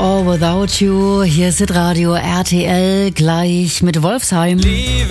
All Without You. Hier ist Radio RTL, gleich mit Wolfsheim. The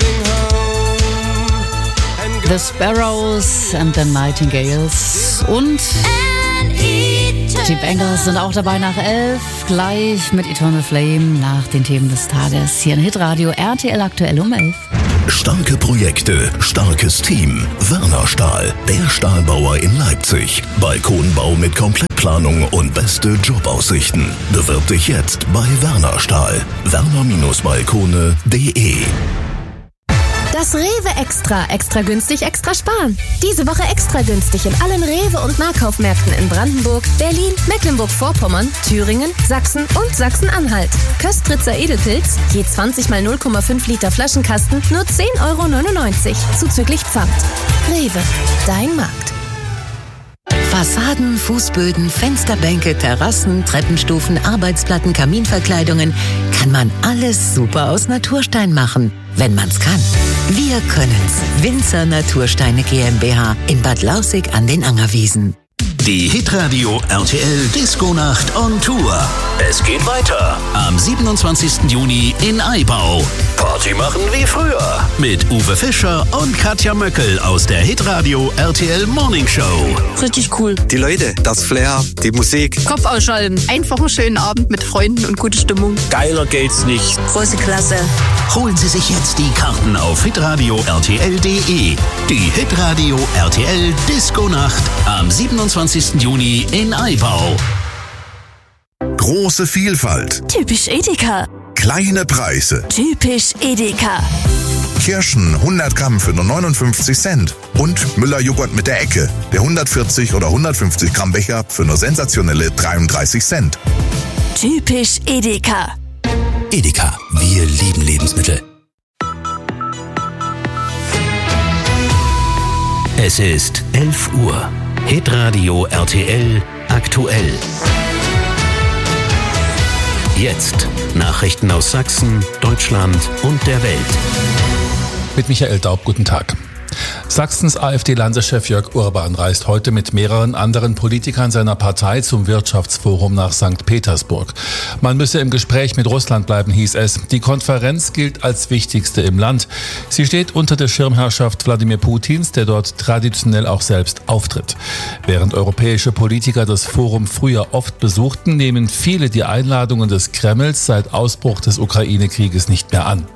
Sparrows and the Nightingales. Und die Bangles sind auch dabei nach 11, gleich mit Eternal Flame nach den Themen des Tages. Hier in Hitradio RTL aktuell um 11. Starke Projekte, starkes Team. Werner Stahl, der Stahlbauer in Leipzig. Balkonbau mit Komplettplanung und beste Jobaussichten. Bewirb dich jetzt bei Werner Stahl. werner-balkone.de. Das Rewe Extra. Extra günstig, extra sparen. Diese Woche extra günstig in allen Rewe- und Nahkaufmärkten in Brandenburg, Berlin, Mecklenburg-Vorpommern, Thüringen, Sachsen und Sachsen-Anhalt. Köstritzer Edelpilz, je 20 mal 0,5 Liter Flaschenkasten, nur 10,99 €, zuzüglich Pfand. Rewe, dein Markt. Fassaden, Fußböden, Fensterbänke, Terrassen, Treppenstufen, Arbeitsplatten, Kaminverkleidungen. Kann man alles super aus Naturstein machen, wenn man's kann. Wir können's. Winzer Natursteine GmbH in Bad Lausick an den Angerwiesen. Die Hitradio RTL Disco-Nacht on Tour. Es geht weiter am 27. Juni in Aibau. Party machen wie früher mit Uwe Fischer und Katja Möckel aus der Hitradio RTL Morning Show. Richtig cool. Die Leute, das Flair, die Musik. Kopf ausschalten. Einfach einen schönen Abend mit Freunden und gute Stimmung. Geiler geht's nicht. Große Klasse. Holen Sie sich jetzt die Karten auf hitradio RTL.de. Die Hitradio RTL Disco-Nacht am 27. Juni in Aibau. Große Vielfalt. Typisch Edeka. Kleine Preise. Typisch Edeka. Kirschen 100 Gramm für nur 59 Cent. Und Müller-Joghurt mit der Ecke. Der 140 oder 150 Gramm Becher für nur sensationelle 33 Cent. Typisch Edeka. Edeka, wir lieben Lebensmittel. Es ist 11 Uhr. Hitradio RTL aktuell. Jetzt Nachrichten aus Sachsen, Deutschland und der Welt. Mit Michael Daub, guten Tag. Sachsens AfD-Landeschef Jörg Urban reist heute mit mehreren anderen Politikern seiner Partei zum Wirtschaftsforum nach St. Petersburg. Man müsse im Gespräch mit Russland bleiben, hieß es. Die Konferenz gilt als wichtigste im Land. Sie steht unter der Schirmherrschaft Wladimir Putins, der dort traditionell auch selbst auftritt. Während europäische Politiker das Forum früher oft besuchten, nehmen viele die Einladungen des Kremls seit Ausbruch des Ukraine-Krieges nicht mehr an.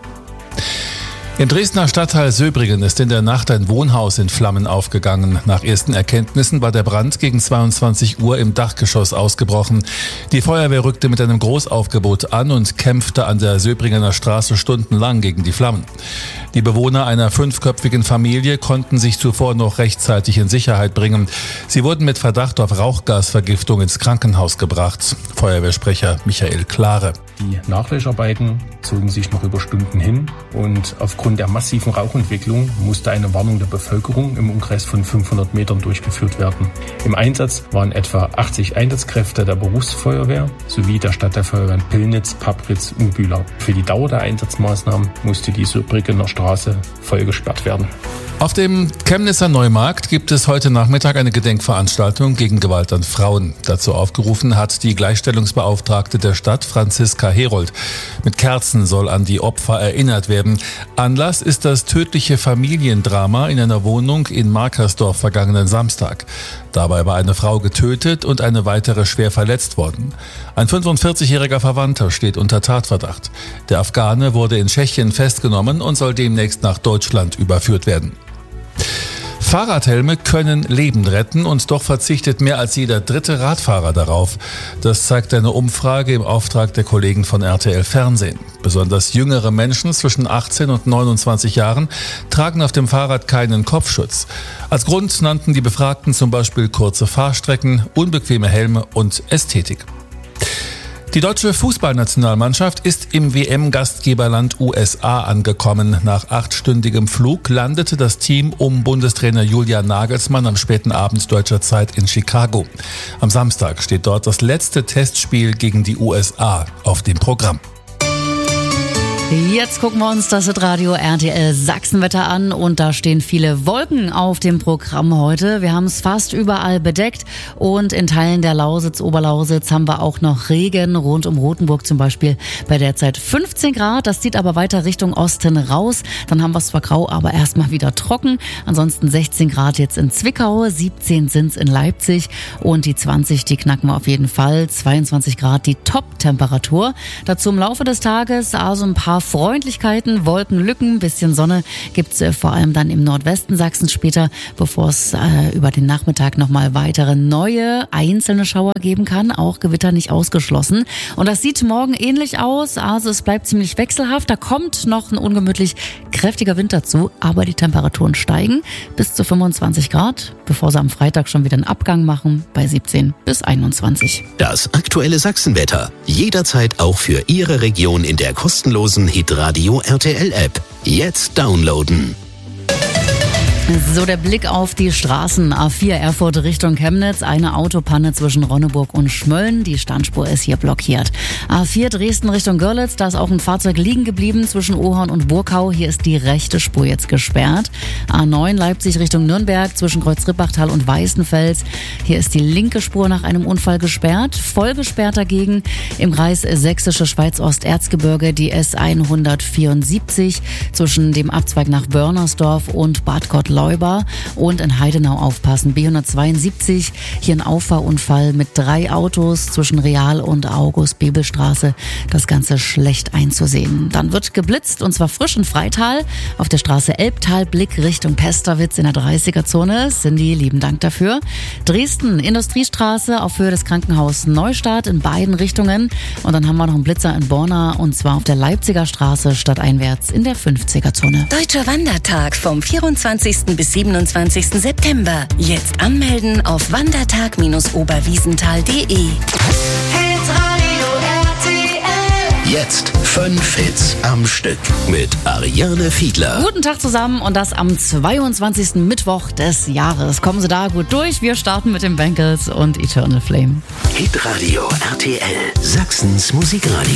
Im Dresdner Stadtteil Söbrigen ist in der Nacht ein Wohnhaus in Flammen aufgegangen. Nach ersten Erkenntnissen war der Brand gegen 22 Uhr im Dachgeschoss ausgebrochen. Die Feuerwehr rückte mit einem Großaufgebot an und kämpfte an der Söbrigener Straße stundenlang gegen die Flammen. Die Bewohner einer 5-köpfigen Familie konnten sich zuvor noch rechtzeitig in Sicherheit bringen. Sie wurden mit Verdacht auf Rauchgasvergiftung ins Krankenhaus gebracht. Feuerwehrsprecher Michael Klare. Die Nachlöscharbeiten zogen sich noch über Stunden hin und aufgrund der massiven Rauchentwicklung musste eine Warnung der Bevölkerung im Umkreis von 500 Metern durchgeführt werden. Im Einsatz waren etwa 80 Einsatzkräfte der Berufsfeuerwehr sowie der Stadtteilfeuerwehren Pillnitz, Papritz und Bühlau. Für die Dauer der Einsatzmaßnahmen musste die Söbrigener Straße voll gesperrt werden. Auf dem Chemnitzer Neumarkt gibt es heute Nachmittag eine Gedenkveranstaltung gegen Gewalt an Frauen. Dazu aufgerufen hat die Gleichstellungsbeauftragte der Stadt, Franziska Herold. Mit Kerzen soll an die Opfer erinnert werden. Anlass ist das tödliche Familiendrama in einer Wohnung in Markersdorf vergangenen Samstag. Dabei war eine Frau getötet und eine weitere schwer verletzt worden. Ein 45-jähriger Verwandter steht unter Tatverdacht. Der Afghane wurde in Tschechien festgenommen und soll demnächst nach Deutschland überführt werden. Fahrradhelme können Leben retten und doch verzichtet mehr als jeder dritte Radfahrer darauf. Das zeigt eine Umfrage im Auftrag der Kollegen von RTL Fernsehen. Besonders jüngere Menschen zwischen 18 und 29 Jahren tragen auf dem Fahrrad keinen Kopfschutz. Als Grund nannten die Befragten zum Beispiel kurze Fahrstrecken, unbequeme Helme und Ästhetik. Die deutsche Fußballnationalmannschaft ist im WM-Gastgeberland USA angekommen. Nach 8-stündigem Flug landete das Team um Bundestrainer Julian Nagelsmann am späten Abend deutscher Zeit in Chicago. Am Samstag steht dort das letzte Testspiel gegen die USA auf dem Programm. Jetzt gucken wir uns das Hitradio RTL Sachsenwetter an und da stehen viele Wolken auf dem Programm heute. Wir haben es fast überall bedeckt und in Teilen der Lausitz, Oberlausitz haben wir auch noch Regen, rund um Rothenburg zum Beispiel bei derzeit 15 Grad. Das zieht aber weiter Richtung Osten raus. Dann haben wir es zwar grau, aber erstmal wieder trocken. Ansonsten 16 Grad jetzt in Zwickau, 17 sind's in Leipzig und die 20, die knacken wir auf jeden Fall. 22 Grad die Top-Temperatur. Dazu im Laufe des Tages also ein paar Freundlichkeiten, Wolkenlücken, bisschen Sonne gibt's vor allem dann im Nordwesten Sachsens später, bevor es über den Nachmittag nochmal weitere neue einzelne Schauer geben kann. Auch Gewitter nicht ausgeschlossen. Und das sieht morgen ähnlich aus. Also es bleibt ziemlich wechselhaft. Da kommt noch ein ungemütlich kräftiger Wind dazu, aber die Temperaturen steigen bis zu 25 Grad, bevor sie am Freitag schon wieder einen Abgang machen bei 17 bis 21. Das aktuelle Sachsenwetter. Jederzeit auch für Ihre Region in der kostenlosen Hitradio RTL App. Jetzt downloaden. So, der Blick auf die Straßen. A4 Erfurt Richtung Chemnitz. Eine Autopanne zwischen Ronneburg und Schmölln. Die Standspur ist hier blockiert. A4 Dresden Richtung Görlitz. Da ist auch ein Fahrzeug liegen geblieben zwischen Ohorn und Burkau. Hier ist die rechte Spur jetzt gesperrt. A9 Leipzig Richtung Nürnberg zwischen Kreuz-Rippachtal und Weißenfels. Hier ist die linke Spur nach einem Unfall gesperrt. Voll gesperrt dagegen im Kreis Sächsische Schweiz-Ost-Erzgebirge die S174 zwischen dem Abzweig nach Börnersdorf und Bad Gottleuba. Und in Heidenau aufpassen. B172, hier ein Auffahrunfall mit 3 Autos zwischen Real und August-Bebel-Straße. Das Ganze schlecht einzusehen. Dann wird geblitzt und zwar frisch in Freital auf der Straße Elbtal, Blick Richtung Pesterwitz in der 30er-Zone. Cindy, lieben Dank dafür. Dresden, Industriestraße auf Höhe des Krankenhaus Neustadt in beiden Richtungen. Und dann haben wir noch einen Blitzer in Borna und zwar auf der Leipziger Straße stadteinwärts in der 50er-Zone. Deutscher Wandertag vom 24. bis 27. September. Jetzt anmelden auf wandertag-oberwiesenthal.de. Jetzt 5 Hits am Stück mit Ariane Fiedler. Guten Tag zusammen und das am 22. Mittwoch des Jahres. Kommen Sie da gut durch. Wir starten mit den Bangles und Eternal Flame. Hitradio RTL, Sachsens Musikradio.